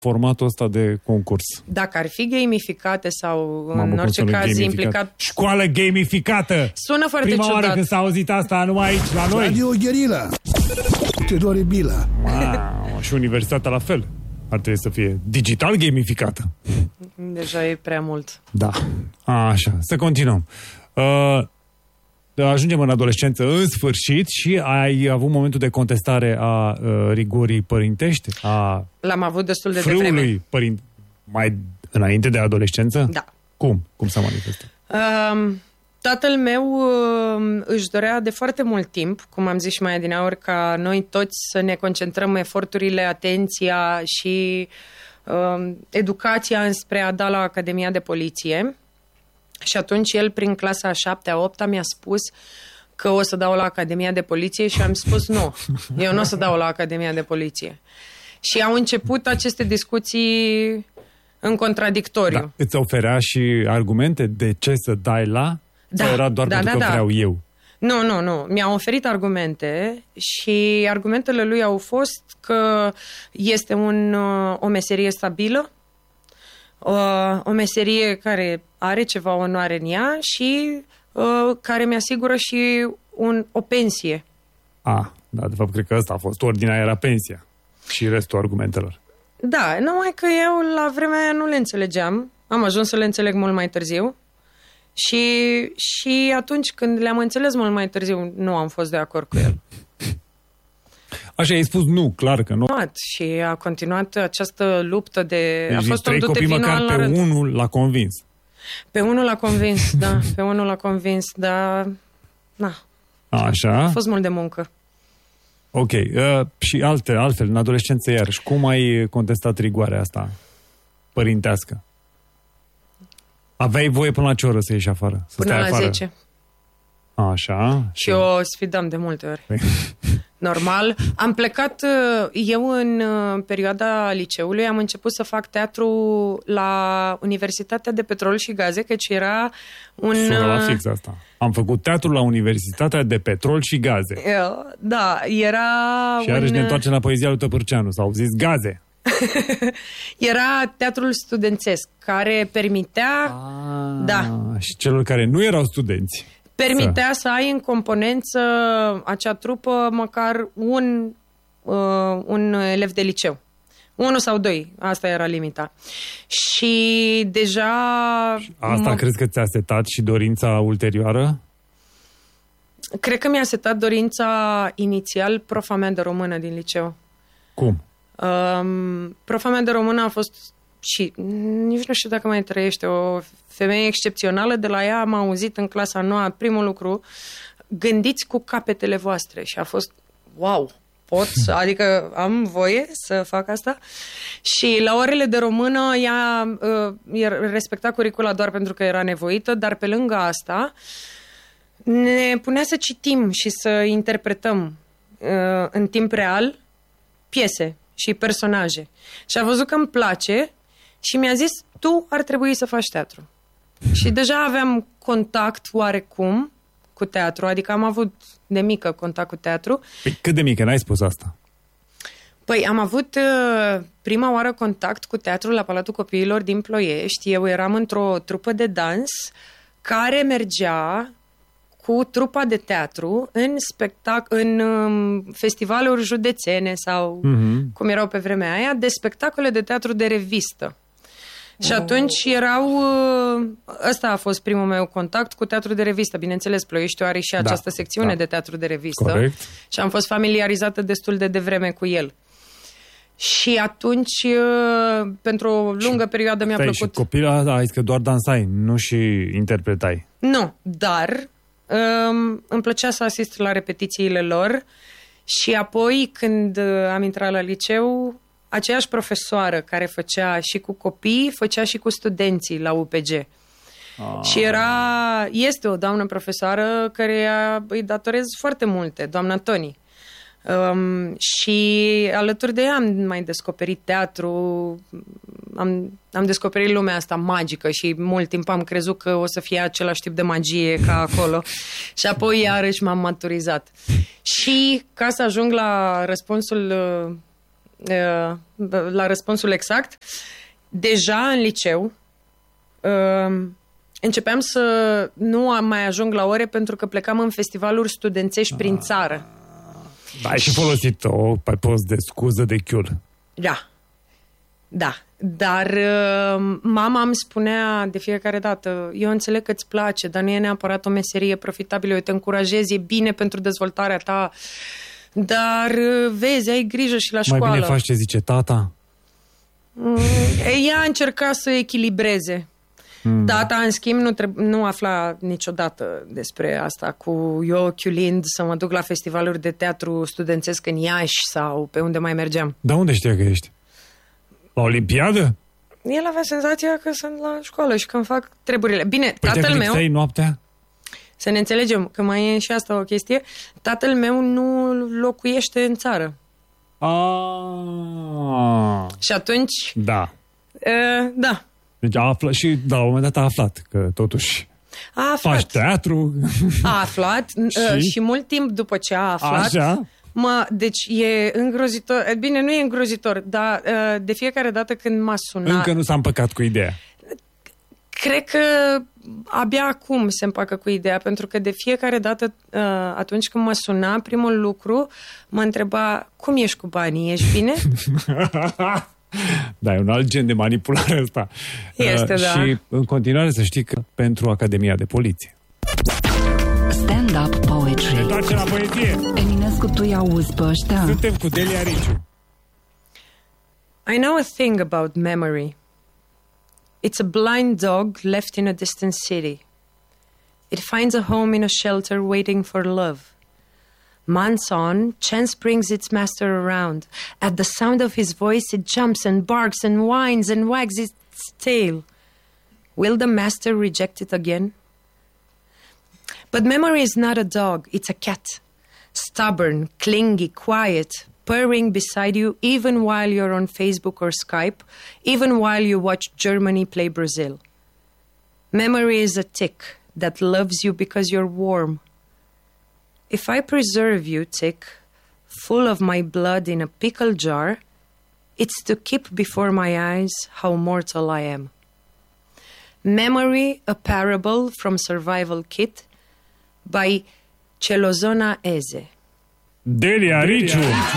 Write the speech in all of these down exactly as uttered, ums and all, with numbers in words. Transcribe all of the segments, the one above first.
formatul ăsta de concurs? Dacă ar fi gamificate sau Mamă, în orice caz gamificat. implicat... Școală gamificată! Sună foarte Prima ciudat. oară când s-a auzit asta, numai aici, la noi. Radio Guerilla. Teodore Bila. Wow, și universitatea la fel. Ar trebui să fie digital gamificată. Deja e prea mult. Da. A, așa, să continuăm. Uh, ajungem în adolescență în sfârșit și ai avut momentul de contestare a uh, rigorii părintești? A L-am avut destul de frâului devreme. părinte, mai înainte de adolescență? Da. Cum? Cum s-a manifestat? Um, tatăl meu uh, își dorea de foarte mult timp, cum am zis și mai adineauri, ca noi toți să ne concentrăm eforturile, atenția și uh, educația înspre a da la Academia de Poliție. Și atunci el, prin clasa a șaptea, a opta, mi-a spus că o să dau la Academia de Poliție și am spus nu, eu nu o să dau la Academia de Poliție. Și au început aceste discuții în contradictoriu. Da. Îți oferea și argumente de ce să dai la? Da, sau era doar da, pentru da, că da. vreau eu? Nu, nu, nu. Mi-a oferit argumente și argumentele lui au fost că este un, o meserie stabilă, o, o meserie care are ceva onoare în ea și uh, care mi-asigură și un, o pensie. A, da, de fapt, cred că ăsta a fost. Ordinea era pensia și restul argumentelor. Da, numai că eu la vremea aia nu le înțelegeam. Am ajuns să le înțeleg mult mai târziu. Și, și atunci când le-am înțeles mult mai târziu, nu am fost de acord cu el. Așa, ai spus nu, clar că nu. Și a continuat această luptă de... Deci a fost trei copii măcar pe rând. unul l-a convins. Pe unul l-a convins, da. Pe unul l-a convins, dar... Na. Așa. A fost mult de muncă. Ok. Uh, și alte, altfel, în adolescență iarăși, cum ai contestat rigoarea asta părintească? Aveai voie până la ce oră să ieși afară? Să Până stai la afară? zece. Așa. Și eu sfidam de multe ori. Normal. Am plecat, eu în perioada liceului, am început să fac teatru la Universitatea de Petrol și Gaze, căci era un... Sună la fix asta. Am făcut teatru la Universitatea de Petrol și Gaze. Da, era Și iarăși un... ne întoarcem la poezia lui Tăpârceanu. S-au zis Gaze. Era teatrul studențesc, care permitea... Ah, da. Și celor care nu erau studenți. Permitea să, să ai în componență acea trupă măcar un, uh, un elev de liceu. Unul sau doi, asta era limita. Și deja... Asta mă... crezi că ți-a setat și dorința ulterioară? Cred că mi-a setat dorința inițial profa mea de română din liceu. Cum? Um, profa mea de română a fost și nici nu știu dacă mai trăiește, o femeie excepțională. De la ea am auzit în clasa nouă primul lucru: gândiți cu capetele voastre. Și a fost wow, pot, adică am voie să fac asta. Și la orele de română ea uh, respecta curicula doar pentru că era nevoită, dar pe lângă asta ne punea să citim și să interpretăm uh, în timp real piese și personaje. Și a văzut că îmi place și mi-a zis: tu ar trebui să faci teatru. Și deja aveam contact oarecum cu teatru, adică am avut de mică contact cu teatru. Păi cât de mică? N-ai spus asta? Păi am avut uh, prima oară contact cu teatru la Palatul Copiilor din Ploiești. Eu eram într-o trupă de dans care mergea cu trupa de teatru în spectac- în um, festivaluri județene sau mm-hmm. cum erau pe vremea aia, de spectacole de teatru de revistă. Oh. Și atunci erau... Ăsta a fost primul meu contact cu teatru de revistă. Bineînțeles, Ploieștiul are și această da, secțiune da. de teatru de revistă. Corect. Și am fost familiarizată destul de devreme cu el. Și atunci, pentru o lungă și perioadă mi-a plăcut... Și copila, ai zis că doar dansai, nu și interpretai. Nu, dar um, îmi plăcea să asist la repetițiile lor și apoi, când am intrat la liceu, aceeași profesoară care făcea și cu copii, făcea și cu studenții la U P G. Ah. Și era, este o doamnă profesoară care îi datorez foarte multe, doamna Toni. Um, și alături de ea am mai descoperit teatru, am, am descoperit lumea asta magică și mult timp am crezut că o să fie același tip de magie ca acolo. Și apoi iarăși m-am maturizat. Și ca să ajung la răspunsul uh, la răspunsul exact, deja în liceu uh, începeam să nu mai ajung la ore pentru că plecam în festivaluri studențești prin țară. Da, ai și folosit-o pe post de scuză de chiul. Da, da. Dar uh, mama îmi spunea de fiecare dată, eu înțeleg că îți place, dar nu e neapărat o meserie profitabilă, eu te încurajez, e bine pentru dezvoltarea ta, dar uh, vezi, ai grijă și la școală. Mai bine faci ce zice tata? Mm, ea a încercat să echilibreze. Mm. Tata, în schimb, nu, treb- nu afla niciodată despre asta cu eu chiulind să mă duc la festivaluri de teatru studențesc în Iași sau pe unde mai mergeam. Dar unde știa că ești? La Olimpiadă? El avea senzația că sunt la școală și că îmi fac treburile. Bine, păi tatăl meu... Păi noaptea? Să ne înțelegem, că mai e și asta o chestie. Tatăl meu nu locuiește în țară. Ah. Și atunci... Da. Uh, da. Deci a aflat și, da, la un moment dat a aflat că totuși a aflat. faci teatru. A aflat și? Uh, și mult timp după ce a aflat... Așa? Mă, deci e îngrozitor. Bine, nu e îngrozitor, dar uh, de fiecare dată când m-a sunat... Încă nu s-a împăcat cu ideea. Cred că abia acum se împacă cu ideea, pentru că de fiecare dată uh, atunci când mă suna, primul lucru mă întreba, cum ești cu banii, ești bine? Da, e un alt gen de manipulare ăsta. Este, uh, da. Și în continuare să știi că pentru Academia de Poliție. Stand-up poetry. Ne întoarce la poezie. Eminescu, tu i auzi pe ăștia? Suntem cu Delia Riciu. I know a thing about memory. It's a blind dog left in a distant city. It finds a home in a shelter waiting for love. Months on, chance brings its master around. At the sound of his voice, it jumps and barks and whines and wags its tail. Will the master reject it again? But memory is not a dog, it's a cat. Stubborn, clingy, quiet, purring beside you even while you're on Facebook or Skype, even while you watch Germany play Brazil. Memory is a tick that loves you because you're warm. If I preserve you, tick, full of my blood in a pickle jar, it's to keep before my eyes how mortal I am. Memory, a parable from Survival Kit, by Celozona Eze. Delia Riciu.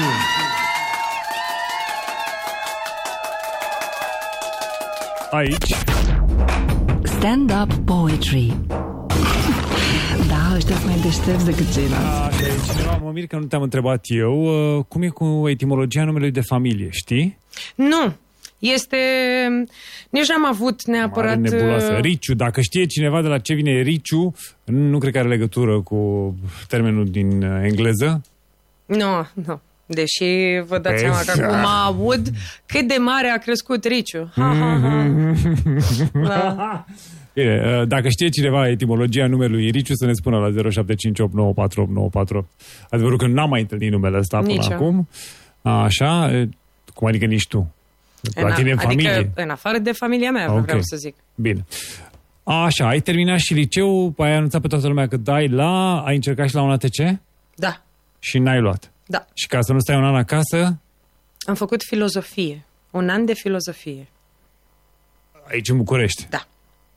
Aici. Stand-up poetry. Da, ăștia sunt mai deștepți decât ceilalți. Așa, cineva mă mir că nu te-am întrebat eu. Cum e cu etimologia numelui de familie, știi? Nu. Este... Nici n-am avut neapărat... Mare nebuloasă. Riciu. Dacă știe cineva de la ce vine Riciu, nu cred că are legătură cu termenul din engleză. Nu, nu. Deși vă dați seama că acum aud cât de mare a crescut Riciu. Ha, ha, ha. Da. Bine, dacă știe cineva etimologia numelui Riciu, să ne spună la zero șapte cinci opt nouă patru opt nouă patru. Adevărul că n-am mai întâlnit numele ăsta până Nici acum. Așa, cum adică nici tu? La tine în adică familie? în afară de familia mea, okay. Vreau să zic. Bine. Așa, ai terminat și liceu, ai anunțat pe toată lumea că dai la... Ai încercat și la un A T C? Da. Și n-ai luat? Da. Și ca să nu stai un an acasă? Am făcut filozofie. Un an de filozofie. Aici în București? Da.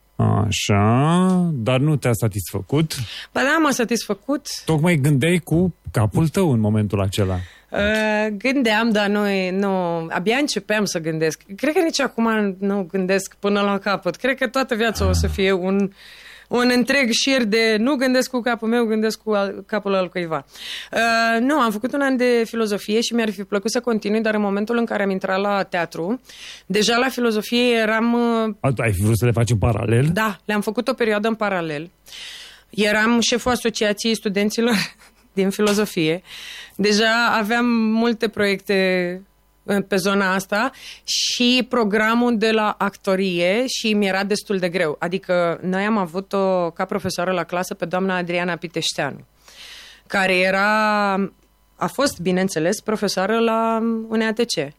Așa, dar nu te-a satisfăcut? Ba da, m-a satisfăcut. Tocmai gândeai cu capul tău în momentul acela. Uh, gândeam, dar nu, nu, abia începeam să gândesc. Cred că nici acum nu gândesc până la capăt. Cred că toată viața ah. o să fie un, un întreg șir de nu gândesc cu capul meu, gândesc cu al, capul altcuiva. Uh, nu, am făcut un an de filozofie și mi-ar fi plăcut să continui, dar în momentul în care am intrat la teatru, deja la filozofie eram... Uh, ai fi vrut să le faci în paralel? Da, le-am făcut o perioadă în paralel. Eram șeful Asociației Studenților din filozofie. Deja aveam multe proiecte pe zona asta și programul de la actorie și mi-era destul de greu. Adică noi am avut-o ca profesoară la clasă pe doamna Adriana Piteșteanu, care era, a fost, bineînțeles, profesoară la un A T C.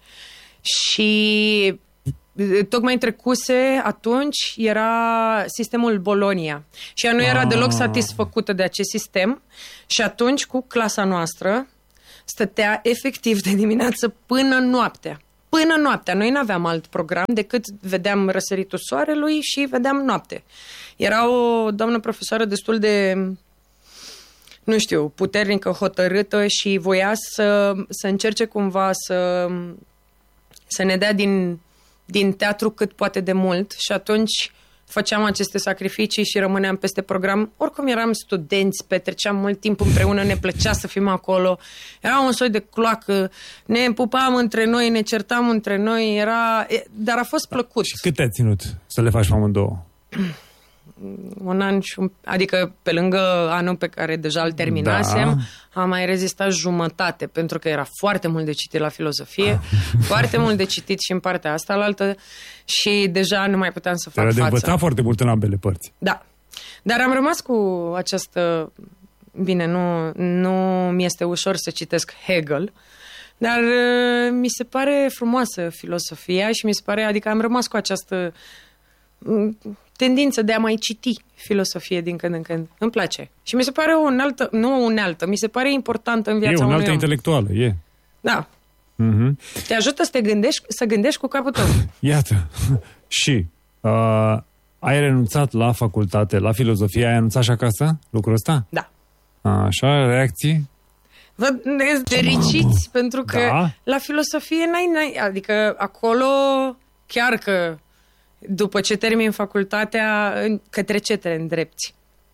Și tocmai trecuse atunci era sistemul Bologna și ea nu era deloc satisfăcută de acest sistem și atunci cu clasa noastră stătea efectiv de dimineață până noaptea. Până noaptea. Noi nu aveam alt program decât vedeam răsăritul soarelui și vedeam noapte. Era o doamnă profesoară destul de, nu știu, puternică, hotărâtă și voia să, să încerce cumva să, să ne dea din, din teatru cât poate de mult și atunci făceam aceste sacrificii și rămâneam peste program. Oricum eram studenți, petreceam mult timp împreună, ne plăcea să fim acolo. Era un soi de cloacă, ne pupam între noi, ne certam între noi, era... dar a fost plăcut. Și cât te-a ținut să le faci amândouă? Un an și un... Adică pe lângă anul pe care deja îl terminasem, da. Am mai rezistat jumătate, pentru că era foarte mult de citit la filozofie, foarte mult de citit și în partea asta la altă și deja nu mai puteam să fac Era față. de învățat foarte mult în ambele părți. Da. Dar am rămas cu această... Bine, nu, nu mi-este ușor să citesc Hegel, dar uh, mi se pare frumoasă filosofia și mi se pare... Adică am rămas cu această... Uh, tendință de a mai citi filosofie din când în când. Îmi place. Și mi se pare o unealtă, nu o unealtă, mi se pare importantă în viața unui om. E o unealtă intelectuală, e. Da. Mm-hmm. Te ajută să te gândești, să gândești cu capul tău. Iată. Și uh, ai renunțat la facultate, la filozofie, ai anunțat și acasă lucrul ăsta? Da. Așa, reacții? Vă fericiți pentru că da. La filosofie n-ai, n-ai, adică acolo chiar că după ce termin facultatea, către ce te îndrepți?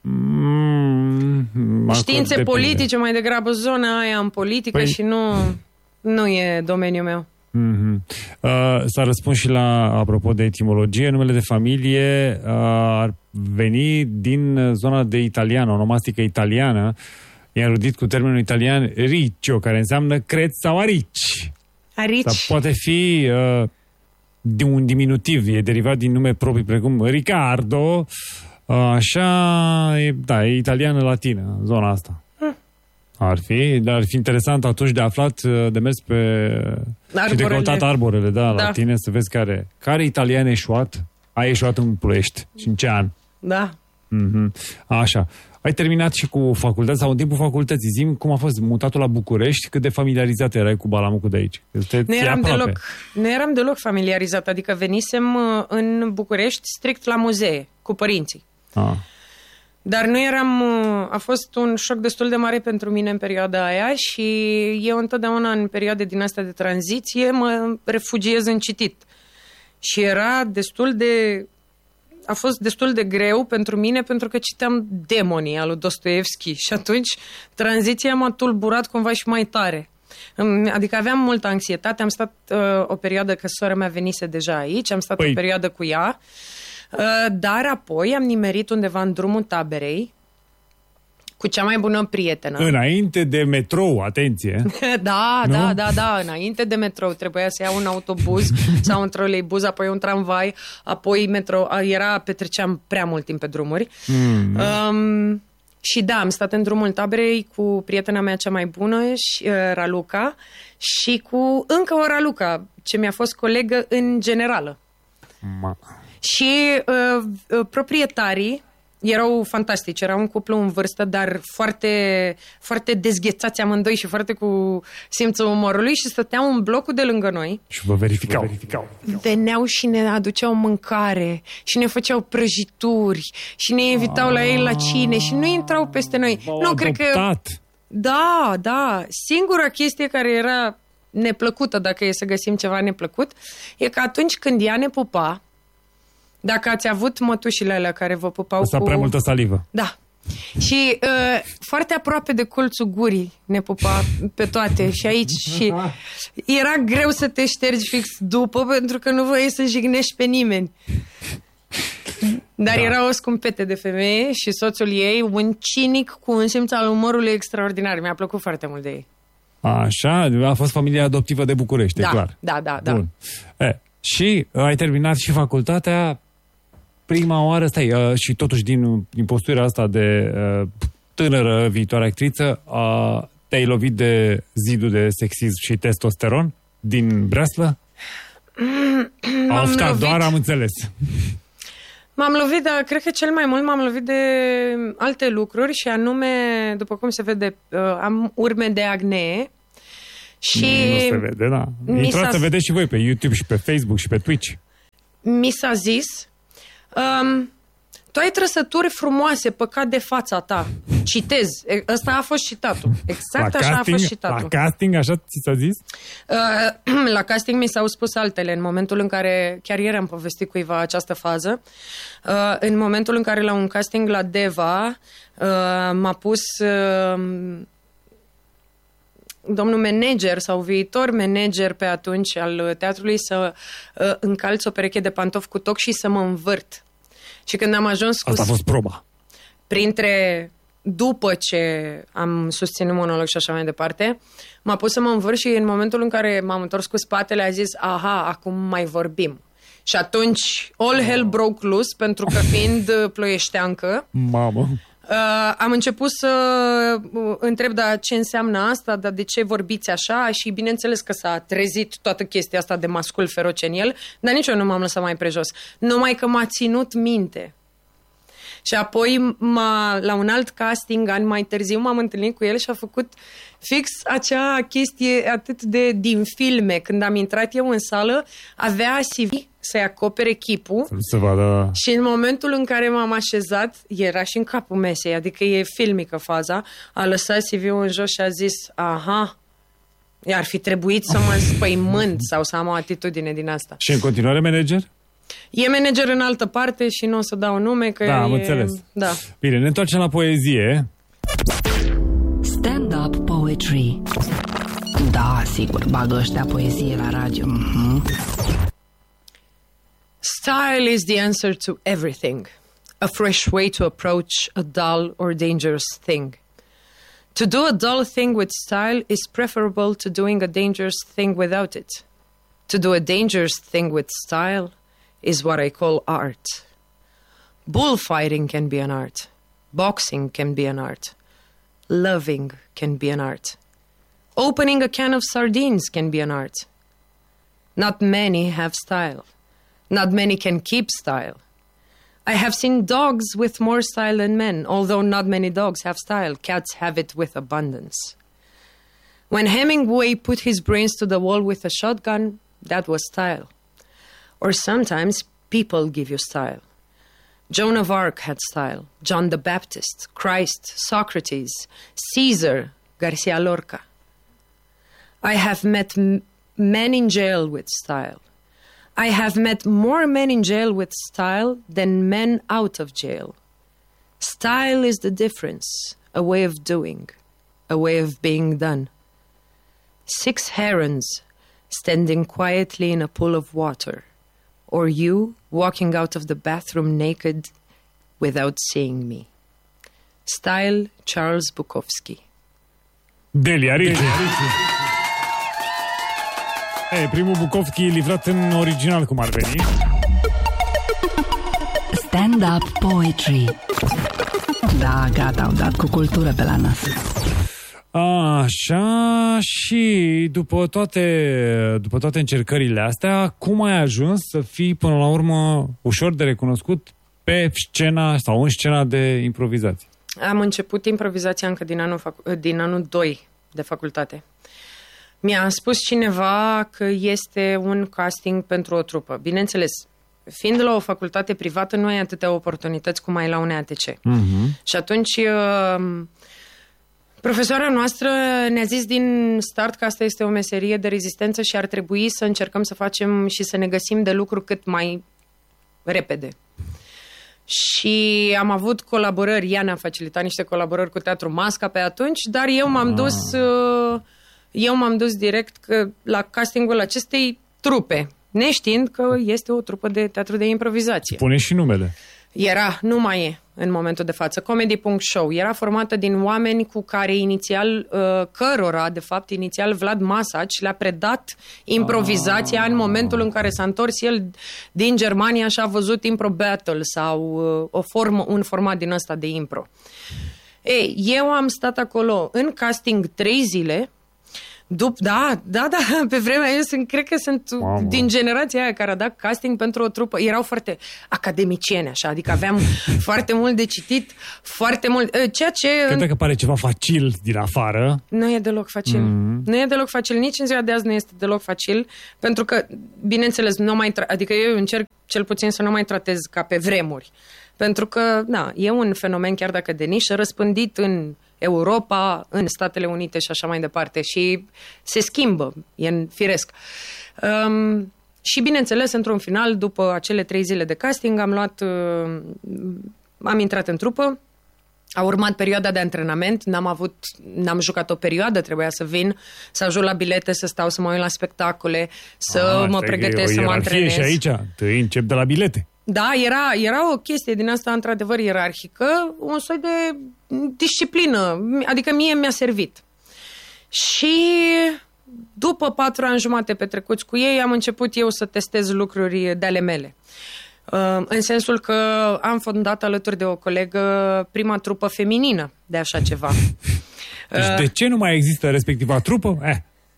Mm, Științe politice, mai degrabă zona aia în politică păi... și nu, nu e domeniul meu. Mm-hmm. Uh, s-a răspuns și la, apropo de etimologie, numele de familie uh, ar veni din zona de italiană, onomastică italiană, e înrudit cu termenul italian riccio, care înseamnă creț sau arici. Arici. Sau poate fi... Uh, de un diminutiv, e derivat din nume proprii precum Riccardo, așa, e, da, e italiană-latină, zona asta. Hmm. Ar fi, dar ar fi interesant atunci de aflat, de mers pe... Arborele. Și de căutat arborele, da, da, la tine, să vezi care, care italian eșuat, a eșuat în Ploiești și în ce an. Da. Mm-hmm. Așa. Ai terminat și cu facultatea sau în timpul facultății. Zi-mi cum a fost mutatul la București, cât de familiarizat erai cu Balamucul de aici? Nu eram, deloc, nu eram deloc familiarizat, adică venisem în București strict la muzee, cu părinții. Ah. Dar nu eram, a fost un șoc destul de mare pentru mine în perioada aia și eu întotdeauna în perioade din astea de tranziție mă refugiez în citit. Și era destul de... A fost destul de greu pentru mine pentru că citeam Demonii al lui Dostoevski și atunci tranziția m-a tulburat cumva și mai tare. Adică aveam multă anxietate, am stat uh, o perioadă că sora mea venise deja aici, am stat păi... o perioadă cu ea, uh, dar apoi am nimerit undeva în drumul taberei cu cea mai bună prietenă. Înainte de metrou, atenție! da, nu? da, da, da, înainte de metrou. Trebuia să iau un autobuz sau un troleibuz, apoi un tramvai, apoi metrou. Era, petreceam prea mult timp pe drumuri. Mm. Um, și da, am stat în drumul taberei cu prietena mea cea mai bună, și, uh, Raluca, și cu încă o Raluca, ce mi-a fost colegă în generală. Ma. Și uh, uh, proprietarii erau fantastici, era un cuplu în vârstă, dar foarte, foarte dezghețați amândoi și foarte cu simțul umorului și stăteau în blocul de lângă noi. Și vă verificau. Vă verificau. Veneau și ne aduceau mâncare și ne făceau prăjituri și ne invitau la ei la cine și nu intrau peste noi. Nu, cred că... Da, da. Singura chestie care era neplăcută, dacă e să găsim ceva neplăcut, e că atunci când ea ne pupa, dacă ați avut mătușile alea care vă pupau Asta cu... prea multă salivă. Da. Și uh, foarte aproape de colțul gurii ne pupa pe toate și aici și era greu să te ștergi fix după pentru că nu voiai să jignești pe nimeni. Dar da. Era o scumpete de femeie și soțul ei, un cinic cu un simț al umorului extraordinar. Mi-a plăcut foarte mult de ei. Așa, a fost familia adoptivă de București, da, e clar. Da, da, da. Bun. E, și ai terminat și facultatea. Prima oară, stai, uh, și totuși din, din postura asta de uh, tânără viitoare actriță, uh, te-ai lovit de zidul de sexism și testosteron din breaslă? Ofta, doar am înțeles. M-am lovit, dar cred că cel mai mult m-am lovit de alte lucruri și anume, după cum se vede, uh, am urme de acne Și nu se vede, da. Intrați să vedeți și voi pe YouTube și pe Facebook și pe Twitch. Mi s-a zis, um, tu ai trăsături frumoase, păcat de fața ta. Citez. Ăsta a fost citatul. Exact la așa casting, a fost citatul. La casting, așa ți s-a zis? Uh, la casting mi s-au spus altele. În momentul în care, chiar ieri am povestit cuiva această fază, uh, în momentul în care la un casting la Deva uh, m-a pus... Uh, domnul manager sau viitor manager pe atunci al teatrului să uh, încalț o pereche de pantofi cu toc și să mă învârt. Și când am ajuns cu... Asta a fost proba. Printre... După ce am susținut monolog și așa mai departe, m-a pus să mă învârt și în momentul în care m-am întors cu spatele a zis, aha, acum mai vorbim. Și atunci all hell broke loose, pentru că fiind ploieșteancă, Mamă. Uh, am început să uh, întreb, dar ce înseamnă asta, dar de ce vorbiți așa, și bineînțeles că s-a trezit toată chestia asta de mascul feroce în el, dar nici eu nu m-am lăsat mai prejos. Numai că m-a ținut minte. Și apoi, m-a, la un alt casting, ani mai târziu, m-am întâlnit cu el și a făcut fix acea chestie atât de din filme. Când am intrat eu în sală, avea C V să-i acopere chipul. Se vadă... Și în momentul în care m-am așezat, era și în capul mesei, adică e filmică faza, a lăsat C V-ul în jos și a zis, aha, ar fi trebuit să mă spăimânt sau să am o atitudine din asta. Și în continuare manager? E manager în altă parte și nu o să dau nume, că da, am e... înțeles. Da. Bine, ne întoarcem la poezie. Stand-up poetry. Da, sigur, bagă ăștia poezie la radio. Mm-hmm. Style is the answer to everything. A fresh way to approach a dull or dangerous thing. To do a dull thing with style is preferable to doing a dangerous thing without it. To do a dangerous thing with style is what I call art. Bullfighting can be an art. Boxing can be an art. Loving can be an art. Opening a can of sardines can be an art. Not many have style. Not many can keep style. I have seen dogs with more style than men, although not many dogs have style. Cats have it with abundance. When Hemingway put his brains to the wall with a shotgun, that was style. Or sometimes people give you style. Joan of Arc had style. John the Baptist, Christ, Socrates, Caesar, Garcia Lorca. I have met m- men in jail with style. I have met more men in jail with style than men out of jail. Style is the difference, a way of doing, a way of being done. Six herons standing quietly in a pool of water, or you walking out of the bathroom naked without seeing me. Style, Charles Bukowski. Delia Ricci. E, primul Bukowski livrat în original, cum ar veni. Stand-up poetry. Da, gata, au dat cu cultură pe la nas. Așa, și după toate, după toate încercările astea, cum ai ajuns să fii până la urmă ușor de recunoscut pe scena sau în scena de improvizație? Am început improvizația încă din anul, fac- din anul doi de facultate. Mi-a spus cineva că este un casting pentru o trupă. Bineînțeles, fiind la o facultate privată, nu ai atâtea oportunități cum ai la un A T C. Uh-huh. Și atunci... Uh, Profesoara noastră ne-a zis din start că asta este o meserie de rezistență și ar trebui să încercăm să facem și să ne găsim de lucru cât mai repede. Și am avut colaborări, ea ne-a facilitat niște colaborări cu Teatru Masca pe atunci, dar eu m-am dus, eu m-am dus direct că la castingul acestei trupe, neștiind că este o trupă de teatru de improvizație. Pune și numele. Era, nu mai e în momentul de față, comedy punct show. Era formată din oameni cu care inițial, uh, cărora, de fapt, inițial Vlad Masaci le-a predat improvizația ah. în momentul în care s-a întors el din Germania și a văzut Impro Battle sau uh, o formă, un format din ăsta de impro. Ei, eu am stat acolo în casting trei zile, Dup, da, da, da, pe vremea eu sunt, cred că sunt Mamă. din generația aia care a dat casting pentru o trupă. Erau foarte academicieni, așa, adică aveam foarte mult de citit, foarte mult, ceea ce... Cred că pare ceva facil din afară. Nu e deloc facil. Mm. Nu e deloc facil, nici în ziua de azi nu este deloc facil, pentru că, bineînțeles, nu mai tra- adică eu încerc cel puțin să nu mai tratez ca pe vremuri. Pentru că, da, e un fenomen chiar dacă de nișă, răspândit în Europa, în Statele Unite și așa mai departe. Și se schimbă, e firesc. Um, și bineînțeles, într-un final, după acele trei zile de casting, am luat, uh, am intrat în trupă, a urmat perioada de antrenament, n-am avut, n-am jucat o perioadă, trebuia să vin, să ajung la bilete, să stau, să mă uit la spectacole, să ah, mă pregătesc, să mă antrenez. Și aici, tu încep de la bilete. Da, era, era o chestie din asta, într-adevăr, ierarhică, un soi de disciplină, adică mie mi-a servit. Și după patru ani jumate petrecuți cu ei, am început eu să testez lucruri de ale mele. În sensul că am fondat alături de o colegă prima trupă feminină de așa ceva. Deci de ce nu mai există respectiva trupă? Eh.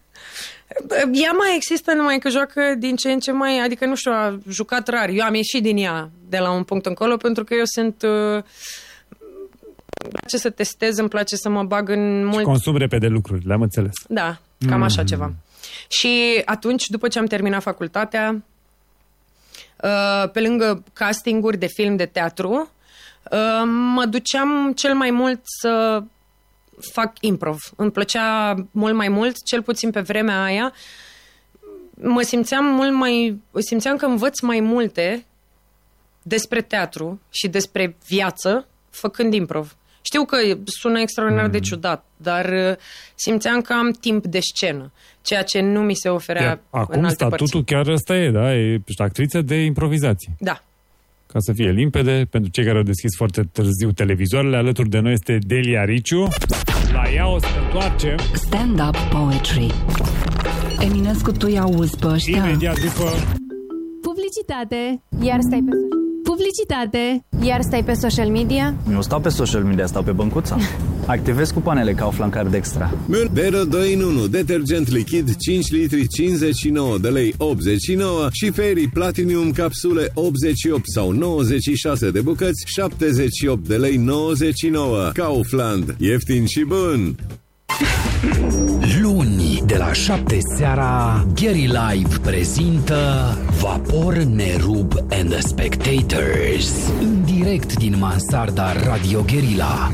Ea mai există, numai că joacă din ce în ce mai, adică nu știu, a jucat rar. Eu am ieșit din ea de la un punct încolo pentru că eu sunt... Uh, îmi place să testez, îmi place să mă bag în mult... Și consum repede lucruri, le-am înțeles. Da, cam mm. așa ceva. Și atunci, după ce am terminat facultatea, uh, pe lângă castinguri de film, de teatru, uh, mă duceam cel mai mult să... fac improv. Îmi plăcea mult mai mult, cel puțin pe vremea aia. Mă simțeam mult mai... simțeam că învăț mai multe despre teatru și despre viață făcând improv. Știu că sună extraordinar mm. de ciudat, dar simțeam că am timp de scenă, ceea ce nu mi se oferea Iar, în acum alte statutul părți. chiar ăsta e, da? Ești actriță de improvizație. Da. Ca să fie limpede, pentru cei care au deschis foarte târziu televizoarele, alături de noi este Delia Riciu. La ea o să ne întoarcem. Stand-up poetry. Eminescu, tu-i auzi pe ăștia? Imediat după... Publicitate. Iar stai pe social... Publicitate. Iar stai pe social media? Nu stau pe social media, stau pe băncuța. Activez cupoanele Kaufland Card Extra. Bero doi în unu, detergent lichid cinci litri cincizeci și nouă de lei optzeci și nouă și Fairy Platinum capsule optzeci și opt sau nouăzeci și șase de bucăți șaptezeci și opt de lei nouăzeci și nouă. Kaufland, ieftin și bun! Luni, de la șapte seara, Gary Live prezintă Vapor, Nerub and the Spectators, în direct din mansarda Radio Guerilla.